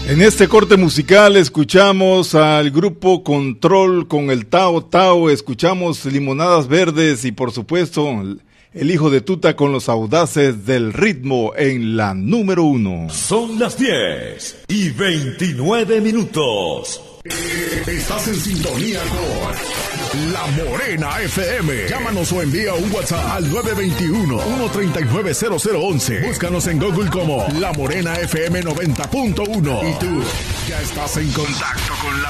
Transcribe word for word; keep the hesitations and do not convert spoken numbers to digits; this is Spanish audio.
En este corte musical escuchamos al grupo Control con el Tao Tao, escuchamos Limonadas Verdes y por supuesto el hijo de Tuta con los audaces del ritmo en la número uno. Son las diez y veintinueve minutos. Estás en sintonía con La Morena F M. Llámanos o envía un WhatsApp al nueve dos uno, uno tres nueve, cero cero uno uno. Búscanos en Google como La Morena F M noventa punto uno. Y tú ya estás en contacto con la